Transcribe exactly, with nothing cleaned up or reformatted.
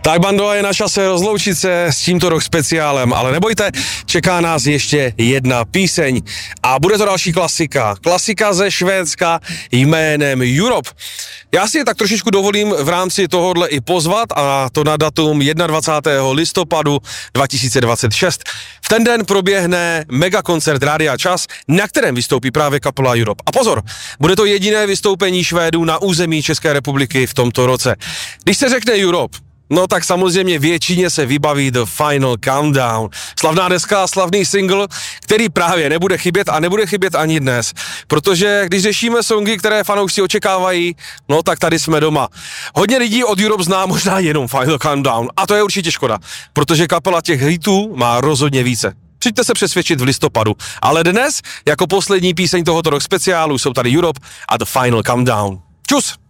Tak bando, je na čase rozloučit se s tímto rock speciálem, ale nebojte, čeká nás ještě jedna píseň a bude to další klasika. Klasika ze Švédska jménem Europe. Já si je tak trošičku dovolím v rámci tohohle i pozvat, a to na datum dvacátého prvního listopadu dva tisíce dvacet šest. V ten den proběhne megakoncert Rádia Čas, na kterém vystoupí právě kapela Europe. A pozor, bude to jediné vystoupení Švédů na území České republiky v tomto roce. Když se řekne Europe, no tak samozřejmě většině se vybaví The Final Countdown. Slavná deska a slavný single, který právě nebude chybět a nebude chybět ani dnes. Protože když řešíme songy, které fanoušci očekávají, no tak tady jsme doma. Hodně lidí od Europe zná možná jenom Final Countdown a to je určitě škoda, protože kapela těch hitů má rozhodně více. Přijďte se přesvědčit v listopadu. Ale dnes, jako poslední píseň tohoto rock speciálu, jsou tady Europe a The Final Countdown. Čus!